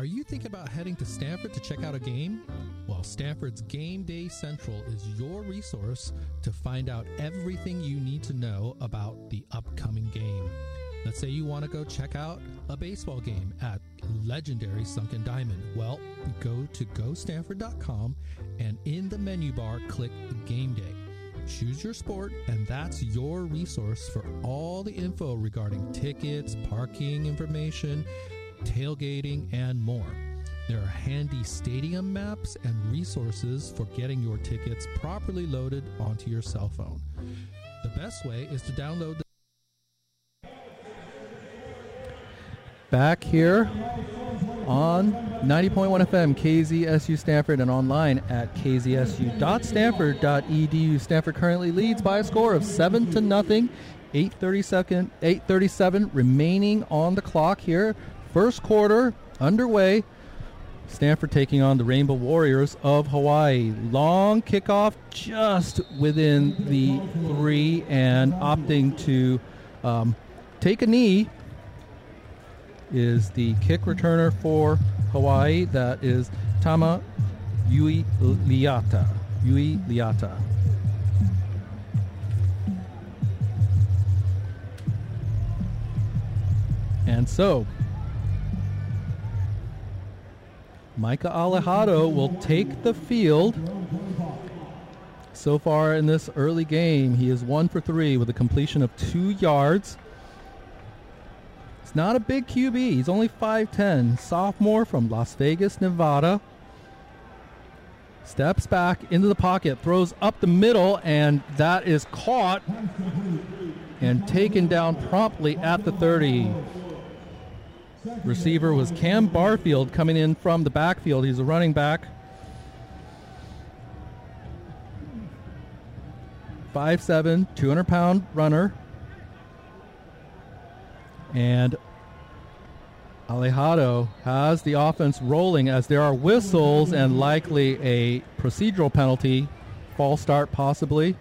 Are you thinking about heading to Stanford to check out a game? Well, Stanford's Game Day Central is your resource to find out everything you need to know about the upcoming game. Let's say you want to go check out a baseball game at legendary Sunken Diamond. Well, go to gostanford.com and in the menu bar, click Game Day. Choose your sport, and that's your resource for all the info regarding tickets, parking information, tailgating, and more. There are handy stadium maps and resources for getting your tickets properly loaded onto your cell phone. The best way is to download the Back here on 90.1 FM KZSU Stanford and online at kzsu.stanford.edu. Stanford currently leads by a score of 7-0. 8:37 remaining on the clock here. First quarter underway. Stanford taking on the Rainbow Warriors of Hawaii. Long kickoff just within the 3 and opting to take a knee is the kick returner for Hawaii. That is Tama Uiliata. And so Micah Alejado will take the field. So far in this early game, he is 1 for 3 with a completion of 2 yards. He's not a big QB. He's only 5'10", sophomore from Las Vegas, Nevada. Steps back into the pocket, throws up the middle, and that is caught and taken down promptly at the 30. Receiver was Cam Barfield coming in from the backfield. He's a running back. 5'7", 200-pound runner. And Alejado has the offense rolling as there are whistles and likely a procedural penalty. False start possibly.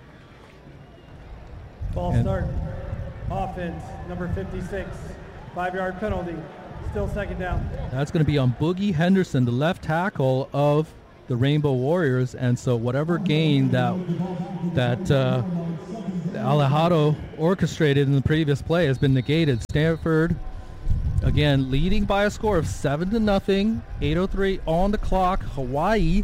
False start. Offense, number 56. 5-yard penalty. Still second down. That's going to be on Boogie Henderson, the left tackle of the Rainbow Warriors. And so whatever gain that Alejado orchestrated in the previous play has been negated. Stanford, again, leading by a score of 7-0. 8:03 on the clock. Hawaii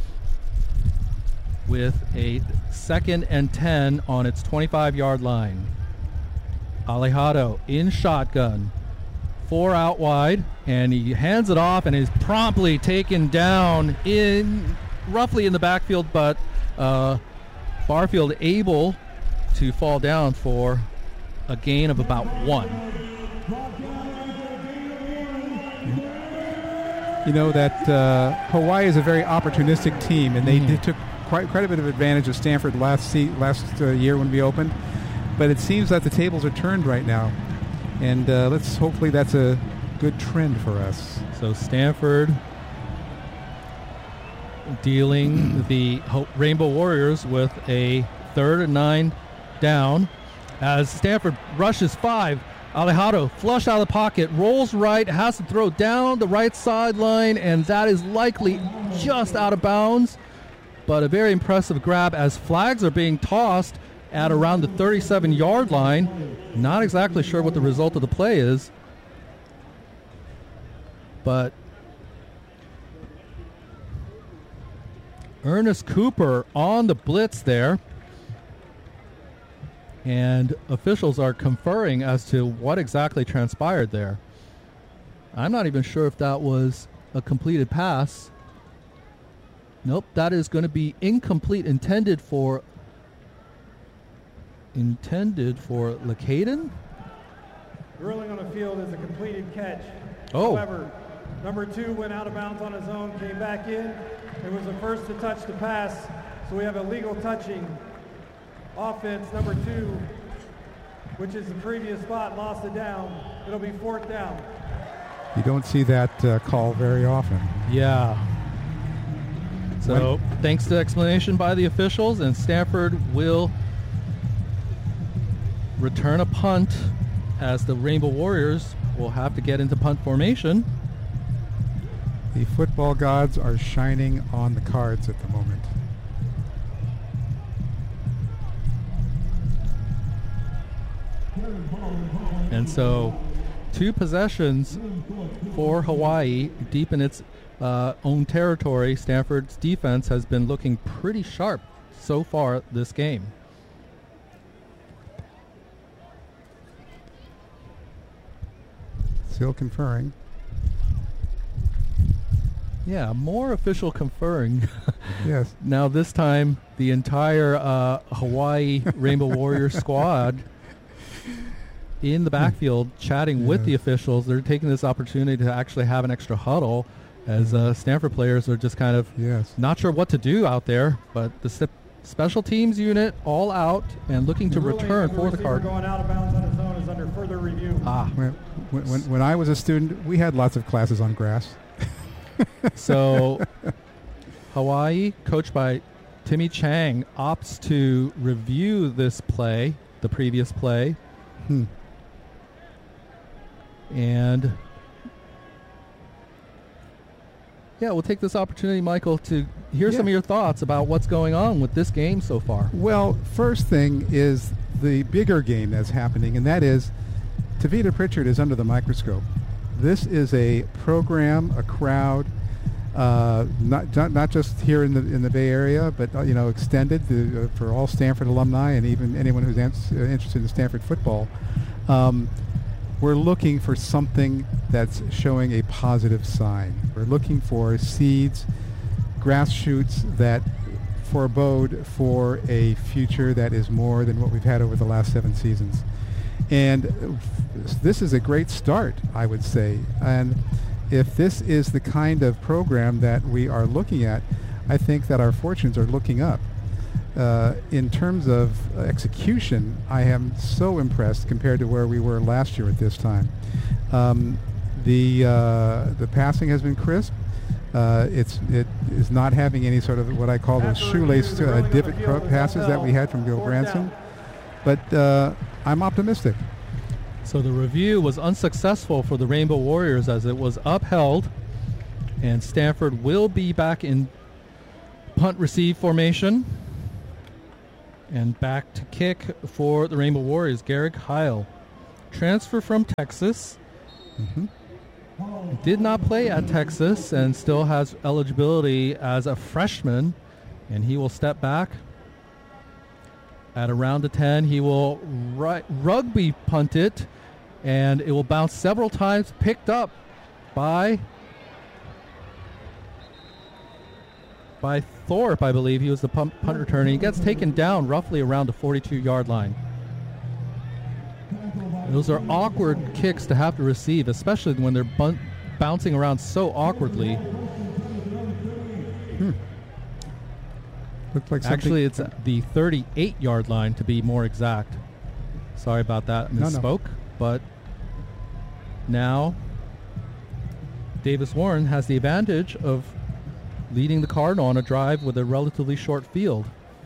with a 2nd and 10 on its 25-yard line. Alejado in shotgun. 4 out wide, and he hands it off and is promptly taken down roughly in the backfield, but Barfield able to fall down for a gain of about 1. You know that Hawaii is a very opportunistic team, and they took quite a bit of advantage of Stanford last year when we opened, but it seems that the tables are turned right now. And hopefully that's a good trend for us. So Stanford dealing the Rainbow Warriors with a 3rd and 9 down as Stanford rushes 5. Alejado flush out of the pocket, rolls right, has to throw down the right sideline, and that is likely just out of bounds. But a very impressive grab as flags are being tossed at around the 37-yard line. Not exactly sure what the result of the play is, but Ernest Cooper on the blitz there, and officials are conferring as to what exactly transpired there. I'm not even sure if that was a completed pass. Nope, that is going to be incomplete, intended for Lakaden. Ruling on the field is a completed catch. Oh. However, number 2 went out of bounds on his own, came back in. It was the first to touch the pass, so we have illegal touching. Offense, number 2, which is the previous spot, lost it down. It'll be 4th down. You don't see that call very often. Yeah. So thanks to the explanation by the officials, and Stanford will return a punt as the Rainbow Warriors will have to get into punt formation. The football gods are shining on the Cards at the moment. And so 2 possessions for Hawaii deep in its own territory. Stanford's defense has been looking pretty sharp so far this game. Still conferring. Yeah, more official conferring. Yes. Now this time the entire Hawaii Rainbow Warriors squad in the backfield chatting with the officials. They're taking this opportunity to actually have an extra huddle as Stanford players are just kind of not sure what to do out there. But the special teams unit all out and looking to return for the Cardinals. Going out of bounds on his own is under further review. When I was a student, we had lots of classes on grass. So Hawaii, coached by Timmy Chang, opts to review this play, the previous play. And we'll take this opportunity, Michael, to hear some of your thoughts about what's going on with this game so far. Well, first thing is the bigger game that's happening, and that is Tavita Pritchard is under the microscope. This is a program, a crowd, not just here in the Bay Area, but extended for all Stanford alumni and even anyone who's interested in Stanford football. We're looking for something that's showing a positive sign. We're looking for seeds, grass shoots that forebode for a future that is more than what we've had over the last 7 seasons. And this is a great start, I would say. And if this is the kind of program that we are looking at, I think that our fortunes are looking up. In terms of execution, I am so impressed compared to where we were last year at this time. The passing has been crisp. It is not having any sort of what I call those shoelace divot passes that we had from Gil Branson. But I'm optimistic. So the review was unsuccessful for the Rainbow Warriors as it was upheld, and Stanford will be back in punt receive formation. And back to kick for the Rainbow Warriors, Garrick Heil. Transfer from Texas. Did not play at Texas and still has eligibility as a freshman. And he will step back at around the 10. He will rugby punt it, and it will bounce several times, picked up by Thorpe, I believe. He was the punt returner. He gets taken down roughly around the 42-yard line. Those are awkward kicks to have to receive, especially when they're bouncing around so awkwardly. Looked like actually, it's the 38-yard line to be more exact. Sorry about that. Misspoke. But now Davis Warren has the advantage of leading the Cardinal on a drive with a relatively short field.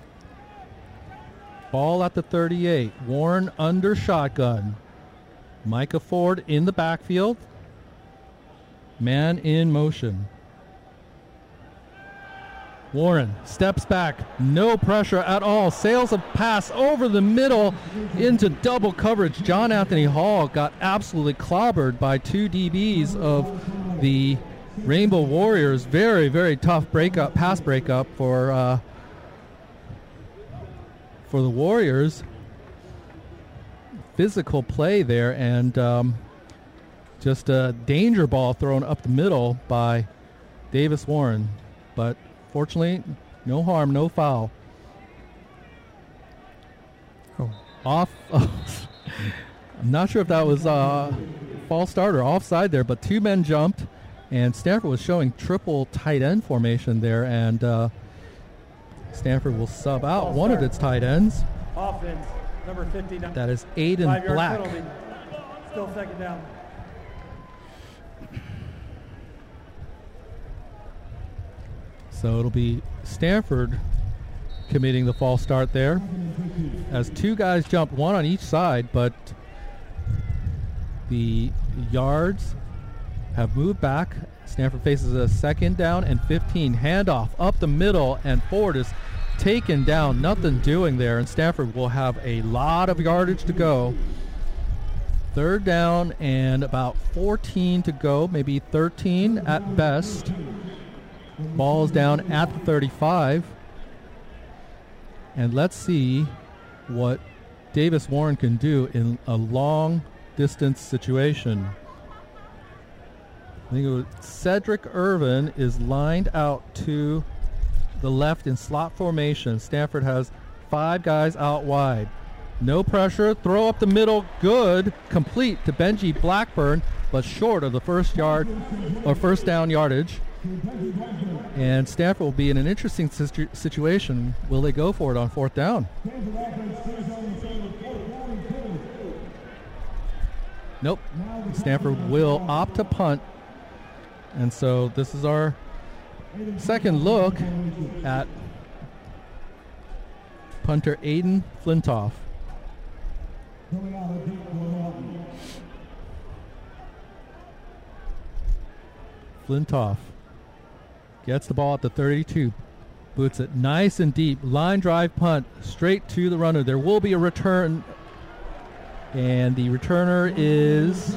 Ball at the 38. Warren under shotgun. Micah Ford in the backfield. Man in motion. Warren steps back. No pressure at all. Sails a pass over the middle into double coverage. John Anthony Hall got absolutely clobbered by 2 DBs of the Rainbow Warriors. Very, very tough pass breakup for the Warriors. Physical play there, and just a danger ball thrown up the middle by Davis Warren. But fortunately, no harm, no foul. Off. I'm not sure if that was false start or offside there, but 2 men jumped. And Stanford was showing triple tight end formation there, and Stanford will sub out one of its tight ends. Offense, number 59. That is Aiden Black. Penalty. Still second down. So it'll be Stanford committing the false start there, as 2 guys jump, 1 on each side, but the yards have moved back. Stanford faces a 2nd down and 15. Handoff up the middle, and Ford is taken down. Nothing doing there, and Stanford will have a lot of yardage to go. 3rd down and about 14 to go, maybe 13 at best. Ball is down at the 35. And let's see what Davis Warren can do in a long distance situation. I think Cedric Irvin is lined out to the left in slot formation. Stanford has 5 guys out wide. No pressure, throw up the middle, good, complete to Benji Blackburn, but short of the first down yardage. And Stanford will be in an interesting situation. Will they go for it on 4th down? Nope. Stanford will opt to punt. And so this is our second look at punter Aiden Flintoff. Flintoff gets the ball at the 32, boots it nice and deep, line drive punt straight to the runner. There will be a return, and the returner is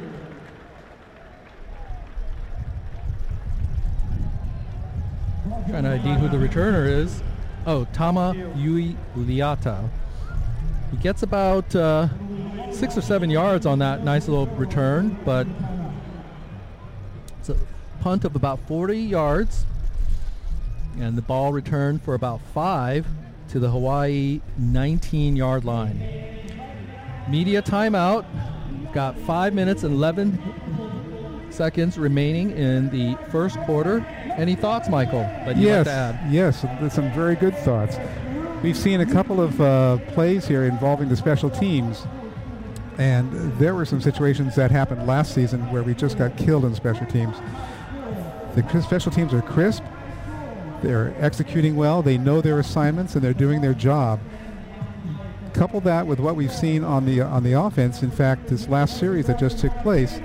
trying to ID who the returner is. Oh, Tama Yui Liata. He gets about 6 or 7 yards on that nice little return, but it's a punt of about 40 yards, and the ball returned for about 5 to the Hawaii 19-yard line. Media timeout. Got 5 minutes and 11 seconds remaining in the first quarter. Any thoughts, Michael, that you'd like to add? Yes, some very good thoughts. We've seen a couple of plays here involving the special teams, and there were some situations that happened last season where we just got killed in special teams. The special teams are crisp, they're executing well, they know their assignments, and they're doing their job. Couple that with what we've seen on the offense. In fact, this last series that just took place,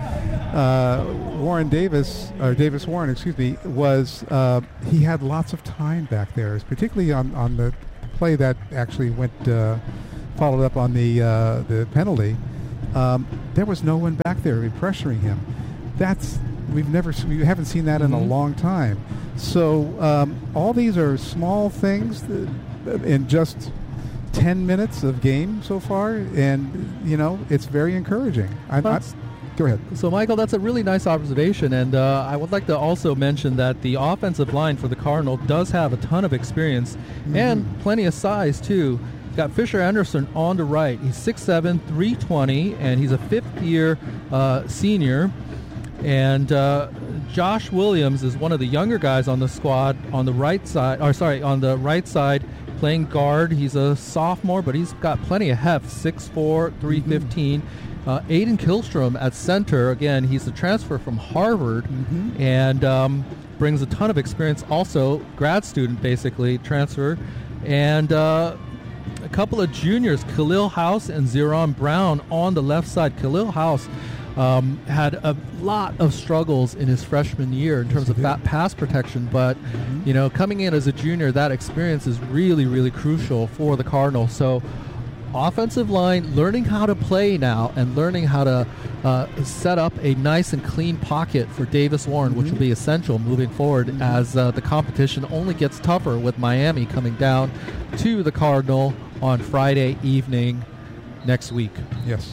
Davis Warren, was he had lots of time back there, particularly on the play that actually went followed up on the penalty. There was no one back there pressuring him. We haven't seen that in a long time. So all these are small things in just 10 minutes of game so far, and it's very encouraging. Go ahead. So, Michael, that's a really nice observation, and I would like to also mention that the offensive line for the Cardinal does have a ton of experience and plenty of size, too. Got Fisher Anderson on the right. He's 6'7", 320, and he's a fifth-year senior. And Josh Williams is one of the younger guys on the squad on the right side, playing guard. He's a sophomore, but he's got plenty of heft, 6'4", 315. Aiden Killstrom at center. Again, he's a transfer from Harvard and brings a ton of experience. Also, grad student, basically, transfer. And a couple of juniors, Khalil House and Zeron Brown on the left side. Khalil House had a lot of struggles in his freshman year in terms of that pass protection, but coming in as a junior, that experience is really, really crucial for the Cardinals. So offensive line learning how to play now and learning how to set up a nice and clean pocket for Davis Warren, which will be essential moving forward as the competition only gets tougher with Miami coming down to the Cardinal on Friday evening next week. Yes.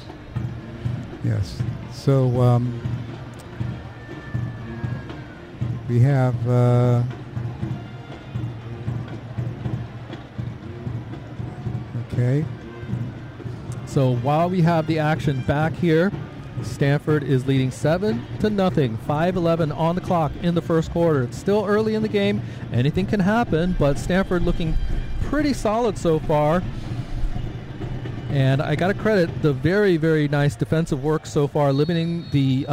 So we have okay. So while we have the action back here, Stanford is leading 7-0, 5:11 on the clock in the first quarter. It's still early in the game. Anything can happen, but Stanford looking pretty solid so far. And I got to credit the very, very nice defensive work so far, limiting the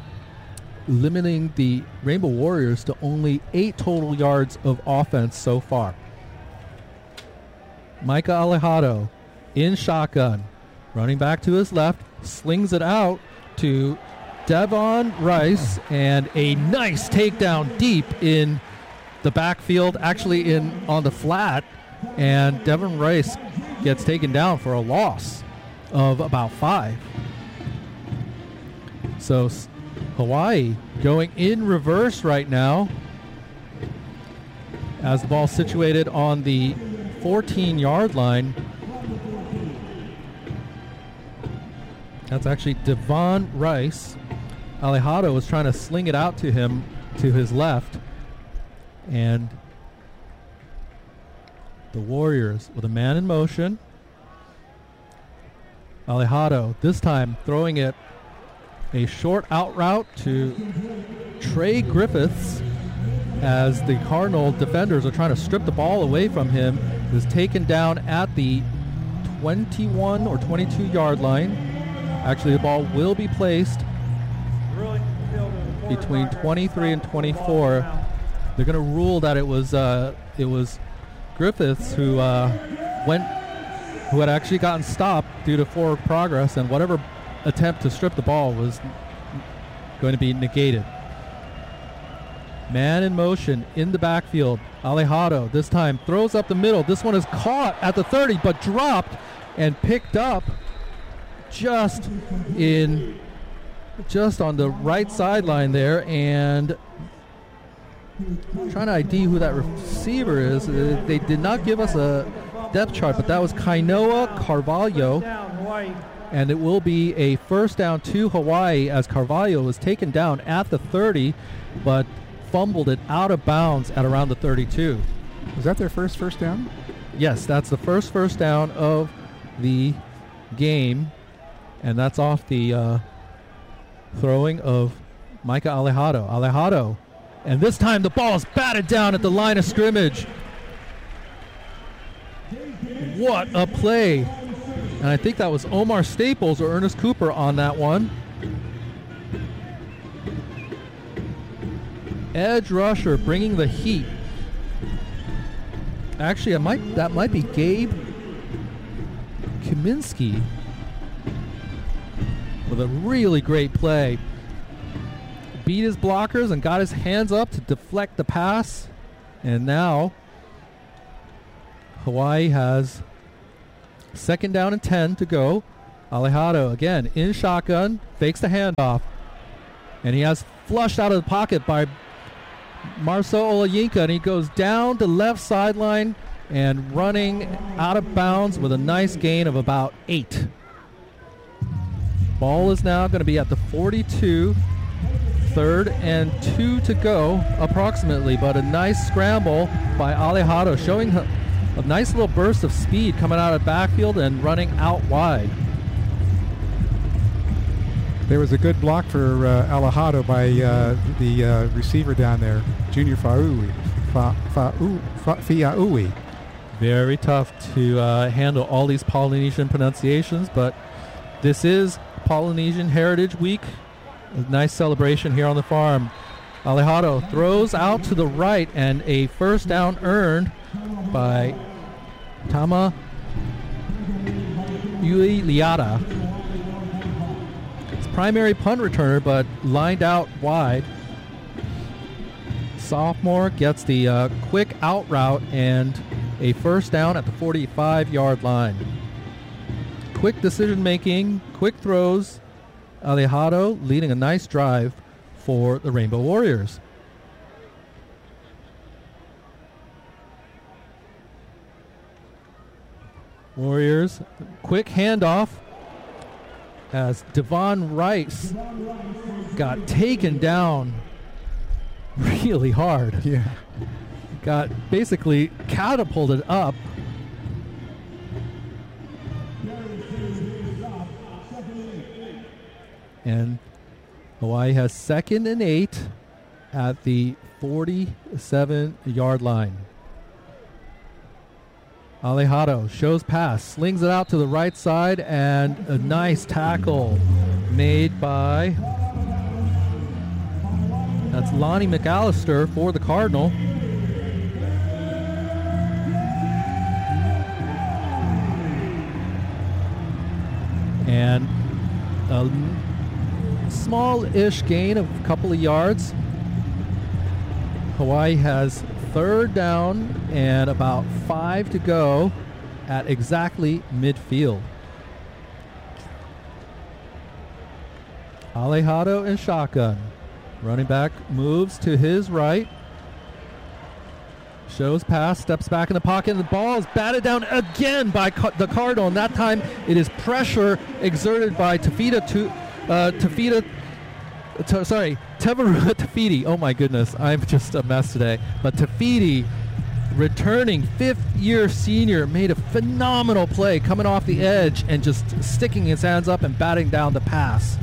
Rainbow Warriors to only 8 total yards of offense so far. Micah Alejado in shotgun, running back to his left, slings it out to Devon Rice, and a nice takedown deep in the backfield, actually on the flat, and Devon Rice gets taken down for a loss of about 5. So Hawaii going in reverse right now as the ball situated on the 14-yard line. That's actually Devon Rice. Alejado was trying to sling it out to him to his left. And the Warriors with a man in motion. Alejado this time throwing it a short out route to Trey Griffiths as the Cardinal defenders are trying to strip the ball away from him. Is taken down at the 21 or 22-yard line. Actually, the ball will be placed between 23 and 24. They're going to rule that it was Griffiths who had actually gotten stopped due to forward progress, and whatever attempt to strip the ball was going to be negated. Man in motion in the backfield. Alejado this time throws up the middle. This one is caught at the 30 but dropped and picked up just on the right sideline there, and trying to ID who that receiver is. They did not give us a depth chart, but that was Kainoa Carvalho, and it will be a first down to Hawaii as Carvalho was taken down at the 30 but fumbled it out of bounds at around the 32. Was that their first down? Yes, that's the first down of the game, and that's off the throwing of Micah Alejado, and this time the ball is batted down at the line of scrimmage. What a play. And I think that was Omar Staples or Ernest Cooper on that one. Edge rusher bringing the heat. Actually, that might be Gabe Kaminsky with a really great play. Beat his blockers and got his hands up to deflect the pass. And now Hawaii has second down and 10 to go. Alejado again in shotgun, fakes the handoff, and he has flushed out of the pocket by Marcel Olayinka, and he goes down the left sideline and running out of bounds with a nice gain of about 8. Ball is now going to be at the 42, 3rd and 2 to go approximately, but a nice scramble by Alejado showing a nice little burst of speed coming out of the backfield and running out wide. There was a good block for Alejado by the receiver down there, Junior Fiaui. Very tough to handle all these Polynesian pronunciations, but this is Polynesian Heritage Week. A nice celebration here on the farm. Alejado throws out to the right, and a first down earned by Tama Uiliata. It's primary punt returner, but lined out wide. Sophomore gets the quick out route and a first down at the 45-yard line. Quick decision making, quick throws. Alejado leading a nice drive for the Rainbow Warriors. Warriors, quick handoff as Devon Rice got taken down really hard. Yeah. Got basically catapulted up. And Hawaii has 2nd and 8 at the 47-yard line. Alejado shows pass, slings it out to the right side, and a nice tackle made by, that's Lonnie McAllister for the Cardinal. And small-ish gain of a couple of yards. Hawaii has third down and about 5 to go at exactly midfield. Alejado in shotgun. Running back moves to his right. Shows pass, steps back in the pocket, and the ball is batted down again by the Cardinal. And that time it is pressure exerted by Tevaru Tafiti. Oh my goodness, I'm just a mess today. But Tafiti, returning fifth-year senior, made a phenomenal play coming off the edge and just sticking his hands up and batting down the pass.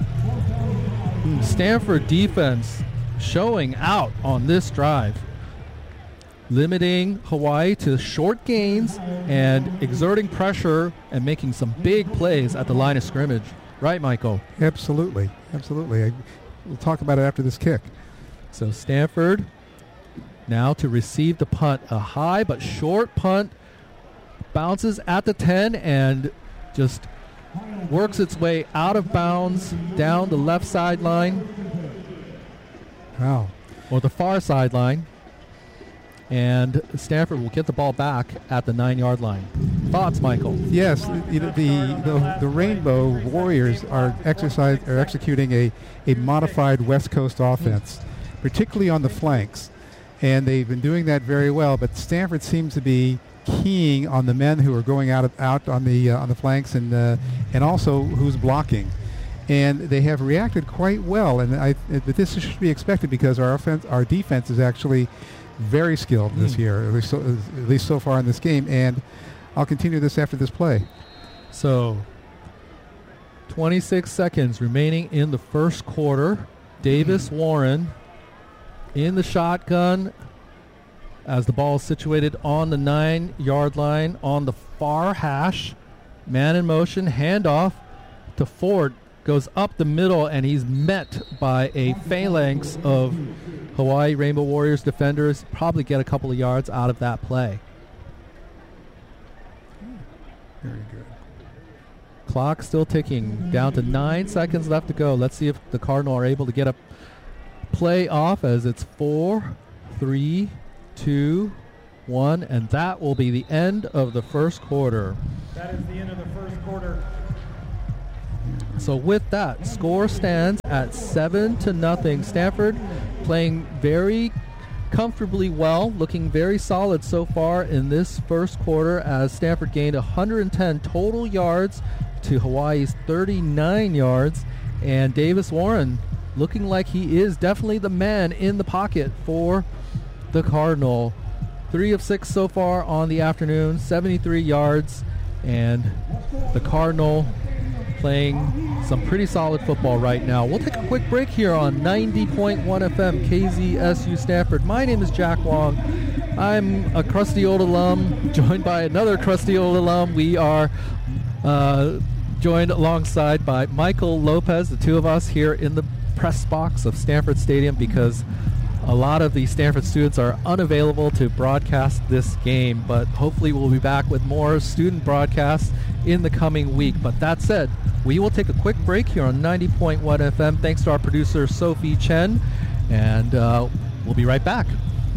Stanford defense showing out on this drive, limiting Hawaii to short gains and exerting pressure and making some big plays at the line of scrimmage. Right, Michael? Absolutely. We'll talk about it after this kick. So Stanford now to receive the punt. A high but short punt, bounces at the 10 and just works its way out of bounds down the left sideline. Wow. Or the far sideline. And Stanford will get the ball back at the 9-yard line. Thoughts, Michael? Yes, the Rainbow Warriors are executing a modified West Coast offense, particularly on the flanks, and they've been doing that very well. But Stanford seems to be keying on the men who are going out on the flanks and also who's blocking, and they have reacted quite well. But this should be expected because our defense is actually very skilled this year, at least so far in this game, and I'll continue this after this play. So 26 seconds remaining in the first quarter. Davis Warren in the shotgun as the ball is situated on the 9-yard line on the far hash. Man in motion, handoff to Ford, goes up the middle, and he's met by a phalanx of Hawaii Rainbow Warriors defenders. Probably get a couple of yards out of that play. Very good. Clock still ticking. Down to 9 seconds left to go. Let's see if the Cardinal are able to get a play off as it's 4, 3, 2, 1, and that will be the end of the first quarter. That is the end of the first quarter. So with that, score stands at 7-0. Stanford playing very comfortably well, looking very solid so far in this first quarter as Stanford gained 110 total yards to Hawaii's 39 yards. And Davis Warren looking like he is definitely the man in the pocket for the Cardinal. 3 of 6 so far on the afternoon, 73 yards, and the Cardinal playing some pretty solid football right now. We'll take a quick break here on 90.1 FM KZSU Stanford. My name is Jack Wong. I'm a crusty old alum, joined by another crusty old alum. We are joined alongside by Michael Lopez, the two of us here in the press box of Stanford Stadium because a lot of the Stanford students are unavailable to broadcast this game, but hopefully we'll be back with more student broadcasts in the coming week. But that said, we will take a quick break here on 90.1 FM. Thanks to our producer, Sophie Chen, and we'll be right back.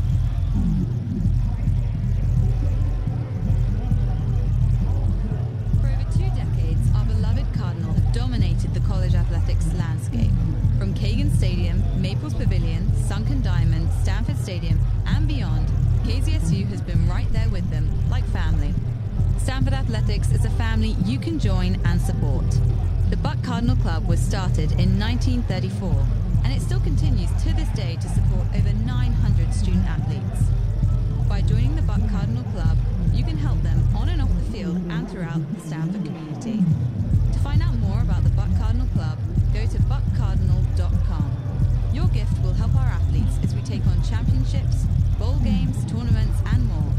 For over 2 decades, our beloved Cardinal have dominated the college athletics landscape. From Kagan Stadium, Maples Pavilion, Sunken Diamond, Stanford Stadium, and beyond, KZSU has been right there with them, like family. Stanford Athletics is a family you can join and support. The Buck Cardinal Club was started in 1934, and it still continues to this day to support over 900 student athletes. By joining the Buck Cardinal Club, you can help them on and off the field and throughout the Stanford community. To find out more about the Buck Cardinal Club, go to buckcardinal.com. Your gift will help our athletes as we take on championships, bowl games, tournaments, and more.